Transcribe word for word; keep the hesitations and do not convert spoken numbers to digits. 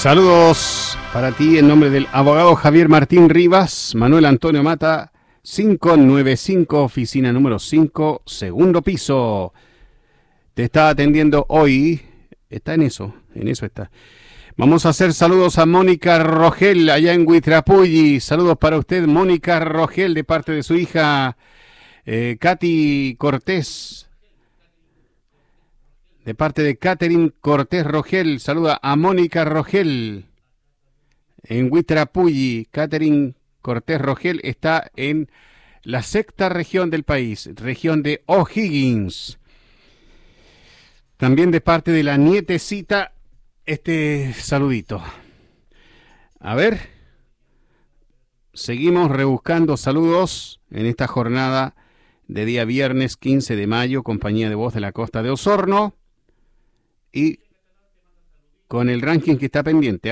Saludos para ti en nombre del abogado Javier Martín Rivas, Manuel Antonio Mata, quinientos noventa y cinco, oficina número cinco, segundo piso. Te está atendiendo hoy, está en eso, en eso está. Vamos a hacer saludos a Mónica Rogel, allá en Huitrapulli. Saludos para usted, Mónica Rogel, de parte de su hija eh, Katy Cortés. De parte de Catherine Cortés Rogel, saluda a Mónica Rogel en Huitrapulli. Catherine Cortés Rogel está en la sexta región del país, región de O'Higgins. También de parte de la nietecita, este saludito. A ver, seguimos rebuscando saludos en esta jornada de día viernes quince de mayo, compañía de voz de la Costa de Osorno. Y con el ranking que está pendiente.